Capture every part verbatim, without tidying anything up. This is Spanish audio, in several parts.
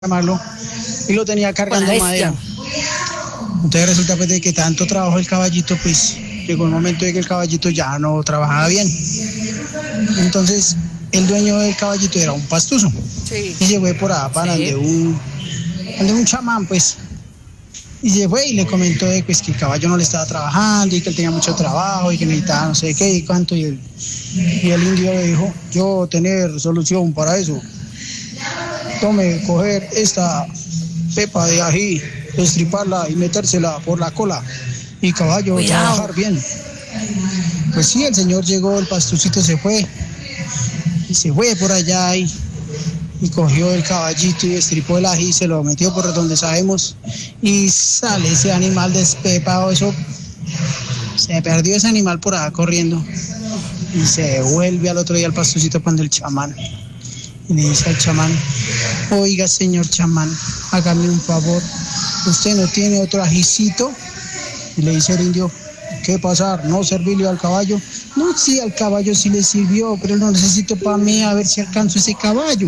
llamarlo, y lo tenía cargando madera. Entonces resulta pues de que tanto trabajó el caballito, pues llegó el momento de que el caballito ya no trabajaba bien. Entonces el dueño del caballito era un pastuso. Sí. Y llegó por allá para Sí. donde un, donde un chamán, pues. Y se fue y le comentó de pues, que el caballo no le estaba trabajando y que él tenía mucho trabajo y que necesitaba no sé qué y cuánto. Y el, y el indio le dijo, yo tener solución para eso. Tome, coger esta pepa de ají, destriparla y metérsela por la cola. Y caballo, Cuidado. trabajar bien. Pues sí, el señor llegó, el pastucito se fue. Y se fue por allá y... y cogió el caballito y destripó el ají, se lo metió por donde sabemos y sale ese animal despepado, eso se perdió ese animal por allá corriendo y se vuelve al otro día al pastucito cuando el chamán y le dice al chamán, oiga señor chamán, hágame un favor, usted no tiene otro ajicito, y le dice el indio, ¿qué pasar? ¿No servirle al caballo? No, sí, al caballo sí le sirvió, pero lo necesito para mí a ver si alcanzo ese caballo.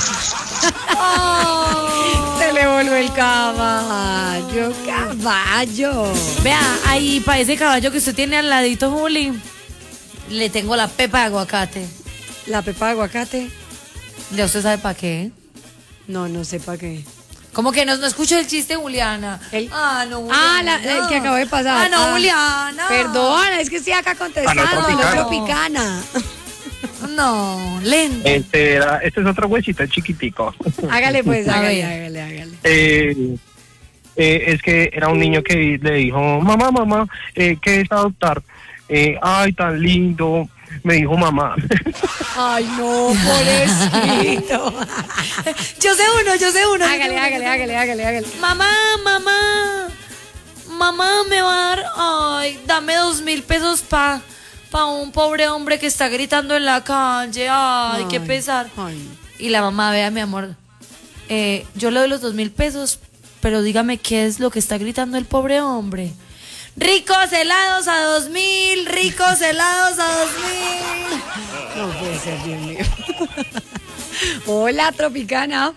Oh, Se le volvió el caballo, caballo. vea, ahí para ese caballo que usted tiene al ladito, Juli, le tengo la pepa de aguacate. La pepa de aguacate, ¿Ya usted sabe para qué? no, no sé para qué. ¿Cómo que no, no escucho el chiste, Juliana? El- Ah, no, Juliana. Ah, la- el que acabo de pasar. Ah, no, Ah, Juliana. Perdón, es que estoy acá contestando, Ah, no, no Tropicana. Tropicana. No, lento. Este, era, este es otro huesito chiquitico. Hágale pues, A hágale, ver. hágale, hágale. Eh, eh, es que era un niño que le dijo, mamá, mamá, eh, ¿qué es adoptar? Eh, ay, tan lindo, me dijo mamá. Ay, no, pobrecito. Yo sé uno, yo sé uno. yo sé Hágale, uno, hágale, yo sé hágale, hágale, hágale. uno. Mamá, mamá. Mamá, me va a dar. Ay, dame dos mil pesos pa, pa un pobre hombre que está gritando en la calle. Ay, qué Ay, pesar. ay. Y la mamá, vea, mi amor. eh, yo le doy los dos mil pesos, pero dígame qué es lo que está gritando el pobre hombre. Ricos helados a dos mil, ricos helados a dos mil. No puede ser, Dios mío. Hola, Tropicana.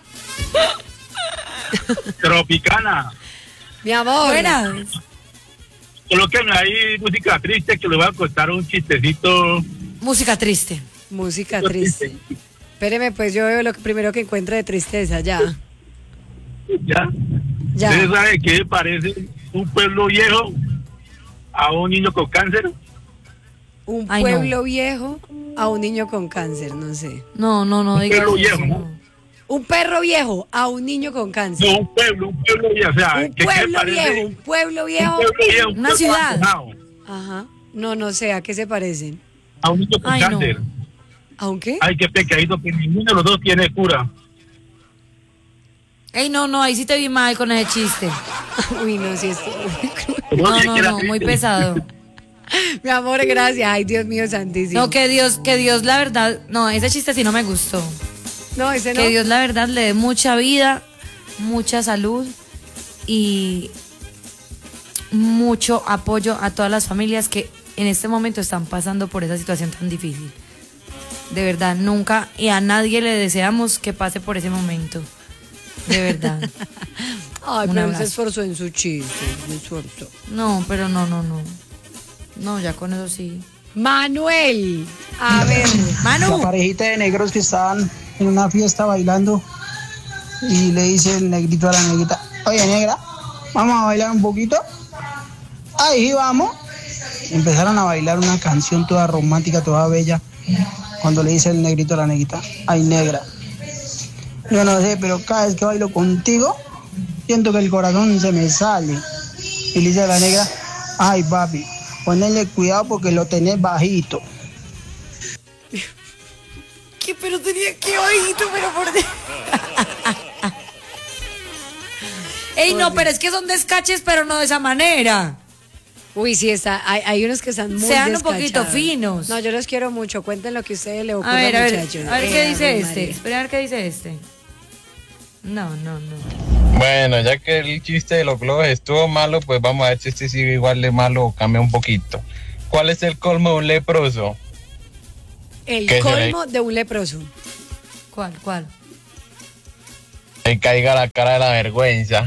Tropicana, Mi amor. Buenas. colóquenme ahí música triste que le voy a contar un chistecito. Música triste. Música triste. Espéreme, pues yo veo lo que primero que encuentre de tristeza, ya. ¿Ya? Ya. ¿Ustedes saben qué me parece un pueblo viejo a un niño con cáncer? Un Ay, pueblo no. viejo a un niño con cáncer, no sé. No, no, no Un digas perro eso, viejo. no. Un perro viejo a un niño con cáncer. No, un pueblo, un pueblo viejo. O sea, Un ¿qué, qué me pueblo parece? viejo, un pueblo Un viejo. pueblo viejo, un Una pueblo ciudad. abandonado, Ajá. No, no sé, ¿a qué se parecen? a un niño con Ay, no. cáncer. ¿Aunque? Ay, qué pecadito, que ninguno de los dos tiene cura. Ey, no, no, ahí sí te vi mal con ese chiste. Uy, no, sí estoy muy cruel. No, Oye, no, que era no, muy triste. pesado. Mi amor, gracias. Ay, Dios mío santísimo. No, que Dios, que Dios, la verdad, no, ese chiste sí no me gustó. No, ese no. Que Dios, la verdad, le dé mucha vida, mucha salud y mucho apoyo a todas las familias que en este momento están pasando por esa situación tan difícil. De verdad, nunca y a nadie le deseamos que pase por ese momento. De verdad. Ay, Un pero él se abrazo. esforzó en su chiste. Se esforzó. No, pero no, no, no. No, ya con eso sí. Manuel. A ver. La Manu. parejita de negros que estaban en una fiesta bailando y le dice el negrito a la negrita, oye negra, vamos a bailar un poquito. Ahí sí, vamos. Empezaron a bailar una canción toda romántica, toda bella, cuando le dice el negrito a la negrita, ay negra, yo no sé, pero cada vez que bailo contigo, siento que el corazón se me sale. Y le dice a la negra, ay papi, ponle cuidado porque lo tenés bajito. ¿Qué? Pero tenía que ojito, pero por de- Ey, no, pero es que son descaches, pero no de esa manera. Uy, sí, está. Hay, hay unos que están muy Sean un poquito descachados. finos. No, yo los quiero mucho. Cuenten lo que a ustedes le A ocurra, ver, a ver, muchachos. a ver qué Eh, dice Ave este. María. Espera a ver qué dice este. No, no, no. Bueno, ya que el chiste de los globos estuvo malo, pues vamos a ver si este sigue igual de malo o cambia un poquito. ¿Cuál es el colmo de un leproso? El ¿Qué será? colmo de un leproso. ¿Cuál, cuál? Y me caiga la cara de la vergüenza.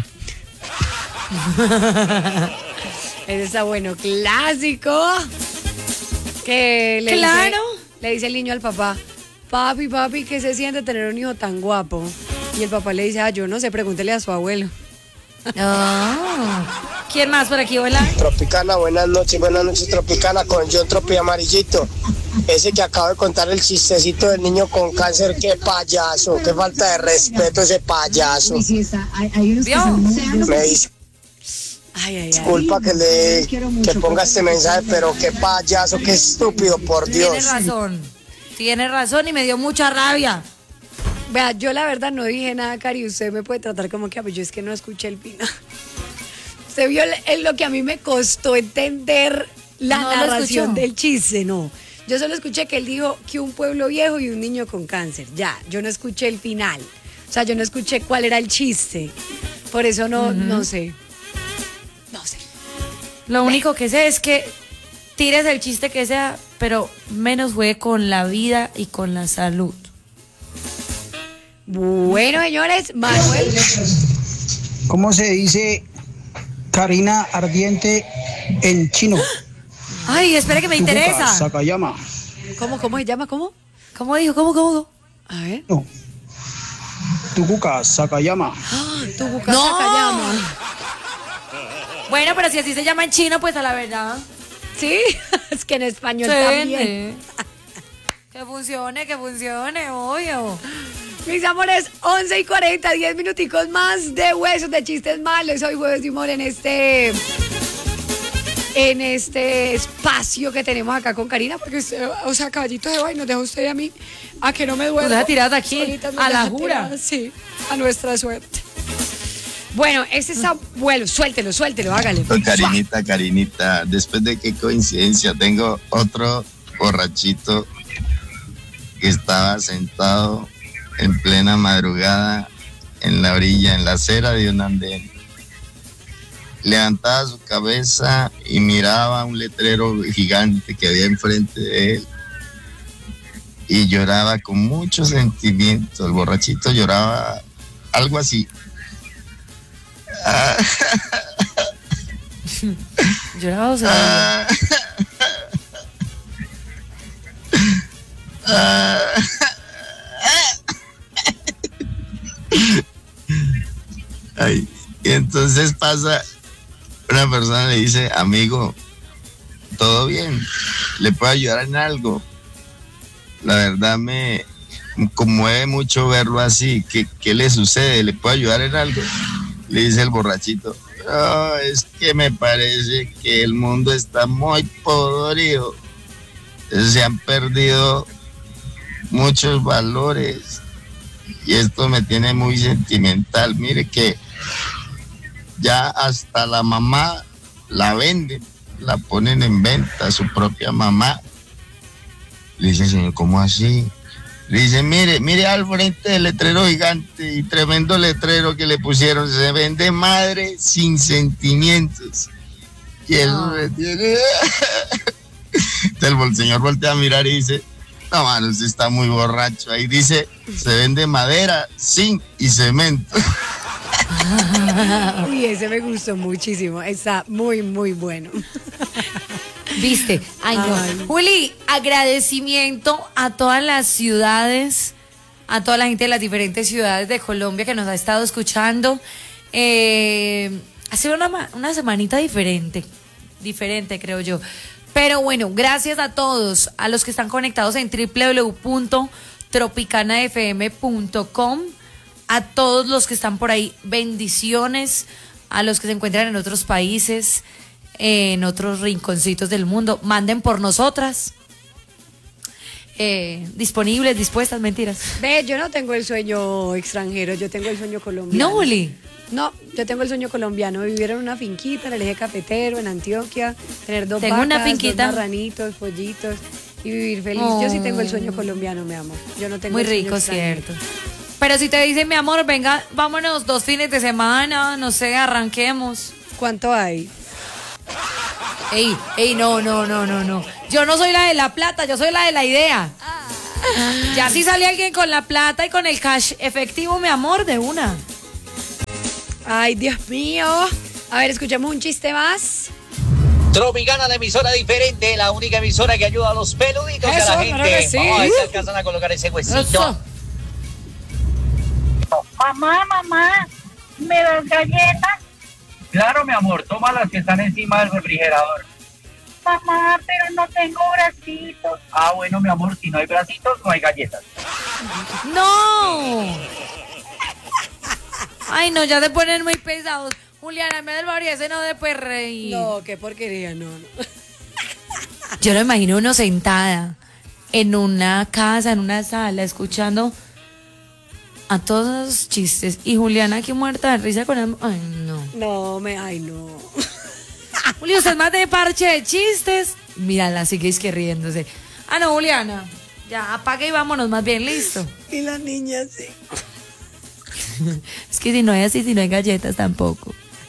Ese está bueno, clásico. Que le Claro. dice, le dice el niño al papá, papi, papi, ¿qué se siente tener un hijo tan guapo? Y el papá le dice, ah, yo no sé, pregúntele a su abuelo. Oh. ¿Quién más por aquí, hola? Tropicana, buenas noches, buenas noches Tropicana con John Tropi Amarillito. Ese que acabo de contar el chistecito del niño con cáncer, qué payaso, qué falta de respeto ese payaso. ¿Vio? Me dice, Ay, ay, ay. disculpa que le que ponga este mensaje, pero qué payaso, qué estúpido, por Tiene Dios. razón. Tiene razón y me dio mucha rabia. Vea, yo la verdad no dije nada, Cari, usted me puede tratar como que, yo es que no escuché el final. Usted vio el- lo que a mí me costó entender la No lo narración escuchó. del chiste, no. Yo solo escuché que él dijo que un pueblo viejo y un niño con cáncer. Ya, yo no escuché el final. O sea, yo no escuché cuál era el chiste. Por eso no, no sé. No sé. Lo único que sé es que tires el chiste que sea, pero menos juegue con la vida y con la salud. Bueno, señores, Manuel. ¿Cómo se dice Karina ardiente en chino? Ay, espera que me Tujuka interesa. Sakayama. ¿Cómo, cómo se llama? ¿Cómo? ¿Cómo dijo? ¿Cómo, cómo? A ver. No. Tujuka Sakayama. Ah, tu boca No. Sakayama. Bueno, pero si así se llama en chino, pues a la verdad. Sí, es que en español Se también. vende. Que funcione, que funcione, obvio. Mis amores, once y cuarenta, diez minuticos más de huesos de chistes malos. Hoy jueves de humor en este en este espacio que tenemos acá con Karina, porque usted, o sea, caballito de hoy nos deja usted y a mí a que no me duele. Nos deja tiradas aquí, a la jura. Sí, a nuestra suerte. Bueno, este es abuelo, suéltelo, suéltelo, hágale. Oh, Karinita, Karinita, después de qué coincidencia, tengo otro borrachito que estaba sentado en plena madrugada en la orilla, en la acera de un andén. Levantaba su cabeza y miraba un letrero gigante que había enfrente de él y lloraba con mucho sentimiento. El borrachito lloraba algo así. Ah, Lloraba o se reía. ah, ah. Ay, y entonces pasa, una persona le dice, amigo, ¿todo bien? ¿Le puedo ayudar en algo? La verdad me conmueve mucho verlo así. ¿Qué, qué le sucede? ¿Le puedo ayudar en algo? Le dice el borrachito, no, es que me parece que el mundo está muy podrido. Se han perdido muchos valores y esto me tiene muy sentimental. Mire que ya hasta la mamá la venden, la ponen en venta, su propia mamá. Le dice, señor, ¿cómo así? Le dice, mire, mire al frente del letrero gigante y tremendo letrero que le pusieron, se vende madre sin sentimientos. Y él No. me tiene... Entonces el señor voltea a mirar y dice, no, mano, usted está muy borracho. Ahí dice, se vende madera, zinc y cemento. Uy, ese me gustó muchísimo. Está muy, muy bueno. ¿Viste? Ay, no. Ay. Juli, agradecimiento a todas las ciudades, a toda la gente de las diferentes ciudades de Colombia que nos ha estado escuchando. Eh, ha sido una, ma- una semanita diferente, diferente creo yo. Pero bueno, gracias a todos, a los que están conectados en doble u doble u doble u punto tropicana f m punto com, a todos los que están por ahí, bendiciones, a los que se encuentran en otros países, en otros rinconcitos del mundo, manden por nosotras. Eh, disponibles, dispuestas, mentiras. Ve, yo no tengo el sueño extranjero, yo tengo el sueño colombiano. No, Juli. No, yo tengo el sueño colombiano, vivir en una finquita en el eje cafetero, en Antioquia, tener dos Tengo vacas, una finquita. dos marranitos, pollitos y vivir feliz. Yo sí tengo el sueño colombiano, mi amor. Yo no tengo Muy el sueño rico, extranjero. cierto. Pero si te dicen, mi amor, venga, vámonos dos fines de semana, no sé, arranquemos. ¿Cuánto hay? Ey, ey, no, no, no, no, no. Yo no soy la de la plata, yo soy la de la idea. Ya si sale alguien con la plata y con el cash efectivo, mi amor, de una. Ay, Dios mío. A ver, escuchamos un chiste más. Tropicana, la emisora diferente, la única emisora que ayuda a los peluditos y a Eso, la claro gente. que sí. Vamos a ver si alcanzan a colocar ese huesito. Eso. Mamá, mamá, ¿me das galletas? Claro, mi amor, toma las que están encima del refrigerador. Mamá, pero no tengo bracitos. Ah, bueno, mi amor, si no hay bracitos, no hay galletas. ¡No! Ay, no, ya se ponen muy pesados. Juliana, me del barrio ese no de pues reír. No, qué porquería, no, no. Yo lo imagino uno sentada en una casa, en una sala, escuchando a todos los chistes. Y Juliana aquí muerta de risa con el... Ay, no. No, me, ay, no. Julio, usted es más de parche de chistes. Mírala, sigue es que riéndose. Ah, no, Juliana. Ya, apaga y vámonos más bien, listo. Y la niña sí. Es que si no hay así, si no hay galletas tampoco.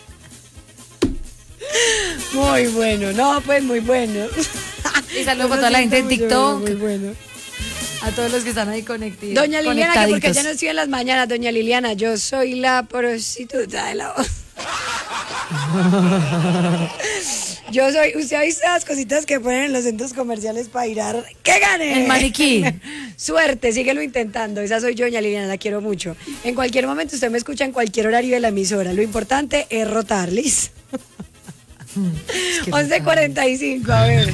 Muy bueno, no, pues muy bueno. Y saludos para toda la gente en TikTok. Muy bueno. A todos los que están ahí conectados. Doña Liliana, que porque ya no estoy en las mañanas, doña Liliana, yo soy la prostituta de la voz. Yo soy, usted ha visto las cositas que ponen en los centros comerciales para ir a... ¡Que gane! El maniquí. Suerte, síguelo intentando. Esa soy yo, doña Liliana, la quiero mucho. En cualquier momento usted me escucha en cualquier horario de la emisora. Lo importante es rotar, ¿listo? once cuarenta y cinco, a ver.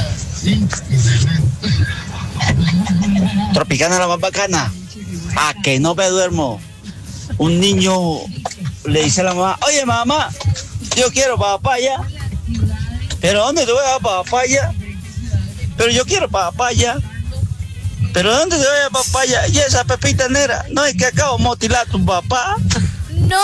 Tropicana la más bacana. A que no me duermo. Un niño le dice a la mamá, oye mamá, yo quiero papaya. ¿Pero dónde te voy a dar papaya? Pero yo quiero papaya. ¿Pero dónde te voy a dar papaya? Y esa pepita negra, no es que acabo de motilar a tu papá. ¡No!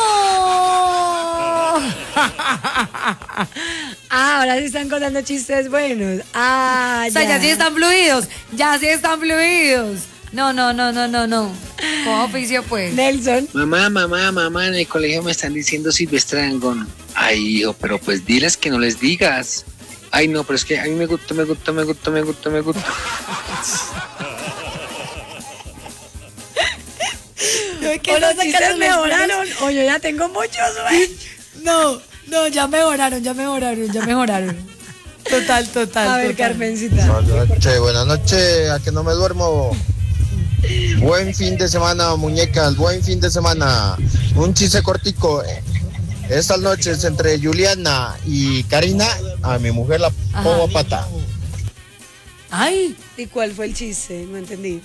Ah, ahora sí están contando chistes buenos. Ah, O sea, ya. ya sí están fluidos. Ya sí están fluidos. No, no, no, no, no, no. Con oficio, pues. Nelson. Mamá, mamá, mamá, en el colegio me están diciendo Silvestre Dangond. Ay, hijo, pero pues diles que no les digas. Ay, no, pero es que a mí me gusta, me gusta, me gusta, me gusta, me gusta. O los chistes mejoraron, o yo ya tengo muchos, güey. No, no, ya mejoraron, ya mejoraron, ya mejoraron. Total, total. A ver, total. Carmencita. Buenas noches, buenas noches, a que no me duermo. Buen fin de semana, muñecas, buen fin de semana. Un chiste cortico. Estas noches entre Juliana y Karina, a mi mujer la pongo a pata. Ay. ¿Y cuál fue el chiste? No entendí.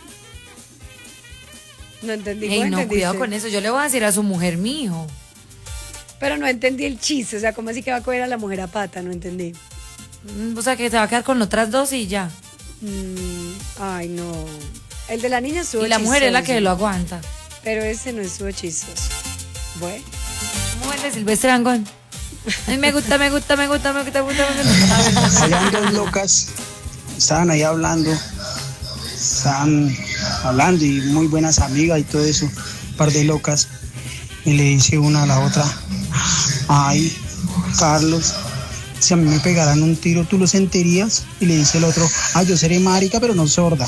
No entendí. Ey, ¿Cómo no, entendiste? cuidado con eso. Yo le voy a decir a su mujer, mijo. Pero no entendí el chiste. O sea, ¿cómo así que va a coger a la mujer a pata? No entendí. O sea, que se va a quedar con otras dos y ya. Mm, ay, no. El de la niña estuvo Y la mujer es la que chistoso. lo aguanta. Pero ese no estuvo chistoso. Bueno. ¿Cómo es de Silvestre Dangond? A mí me gusta, me gusta, me gusta, me gusta, me gusta, me gusta. Habían dos locas, estaban ahí hablando, estaban hablando y muy buenas amigas y todo eso, un par de locas. Y le dice una a la otra, ay, Carlos, si a mí me pegaran un tiro, ¿tú lo sentirías? Y le dice el otro, ay, yo seré marica, pero no sorda.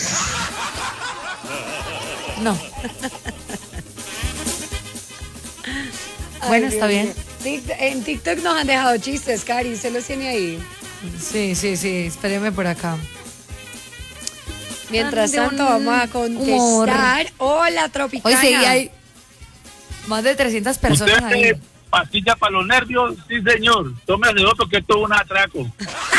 No. Bueno, Ay, está Dios bien. mío. Tic- En TikTok nos han dejado chistes, Cari. ¿Usted los tiene ahí? Sí, sí, sí. Espéreme por acá. Mientras De tanto, un vamos a contestar. Hola, Tropicana. Hoy sí hay más de trescientas personas ¿Usted ahí. tiene pastilla para los nervios? Sí, señor. Tómese otro que esto es un atraco.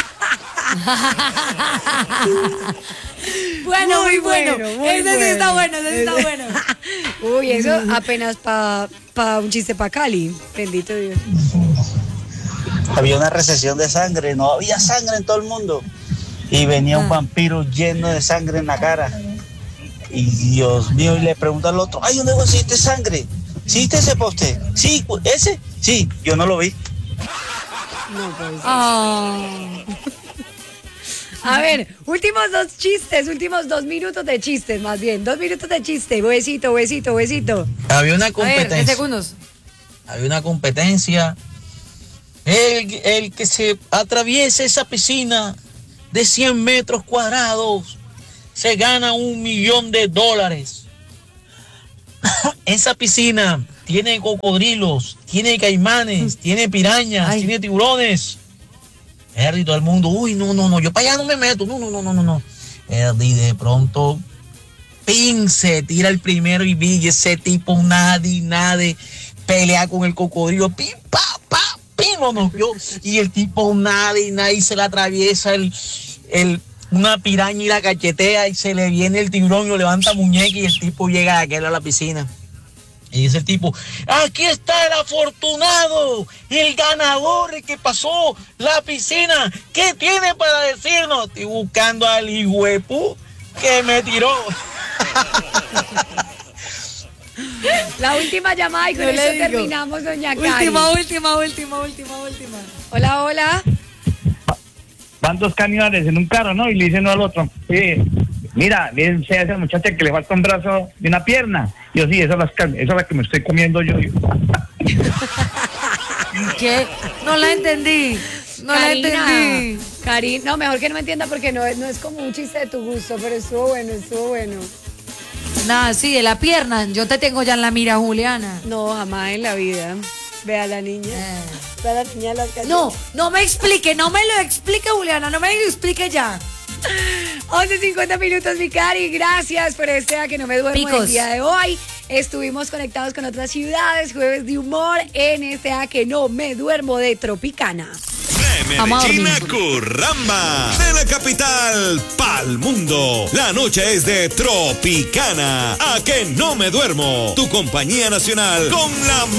Bueno, muy, bueno. muy Ese sí está bueno, ese sí está Ese- bueno. Uy, eso apenas para pa un chiste para Cali. Bendito Dios. Había una recesión de sangre, no había sangre en todo el mundo. Y venía un vampiro lleno de sangre en la cara. Y Dios mío, y le pregunta al otro, ay, ¿dónde conseguiste sangre? ¿Sí viste ese poste? Sí, ¿ese? Sí, yo no lo vi. No, pues. Ah. A ver, últimos dos chistes, últimos dos minutos de chistes, más bien. Dos minutos de chiste. Huesito, huesito, huesito. Había una A ver, competencia. diez segundos. Había una competencia. El, el que se atraviese esa piscina de cien metros cuadrados se gana un millón de dólares. Esa piscina tiene cocodrilos, tiene caimanes, tiene pirañas, Ay. tiene tiburones. Erdi, todo el mundo, uy, no, no, no, yo para allá no me meto, no, no, no, no, no, no. Erdi, de pronto, pin, se tira el primero y vi ese tipo nadie, nadie, pelea con el cocodrilo, pim, pa, pa, pim, lo noqueó. Y el tipo nadie, nadie se le atraviesa el, el, una piraña y la cachetea y se le viene el tiburón y lo levanta muñeca y el tipo llega a aquel a la piscina. Y dice el tipo, aquí está el afortunado, el ganador, el que pasó la piscina. ¿Qué tiene para decirnos? Estoy buscando al hijuepu que me tiró. La última llamada y con Yo le eso digo. terminamos, doña Cari. Última, última, última, última, última. Hola, hola. Van dos caníbales en un carro, ¿no? Y le dicen uno al otro, oye, mira, dice a esa muchacha que le falta un brazo y una pierna. Y yo, sí, esa es la, esa es la que me estoy comiendo yo. ¿Qué? No la entendí. No la entendí. Karina, no, mejor que no me entienda porque no, es- no es como un chiste de tu gusto, pero estuvo bueno, estuvo bueno. Nada, sí, de la pierna. Yo te tengo ya en la mira, Juliana. No, jamás en la vida. Ve a la niña. Ve a la niña de las galletas. No, no me explique, no me lo explique, Juliana, no me lo explique ya. once cincuenta minutos, mi Cari. Gracias por este A que no me duermo Picos. el día de hoy. Estuvimos conectados con otras ciudades, jueves de humor, en este A que no me duermo de Tropicana. De Vamos a Medellín a dormir. Curramba, de la capital pa'l mundo. La noche es de Tropicana. A que no me duermo. Tu compañía nacional con la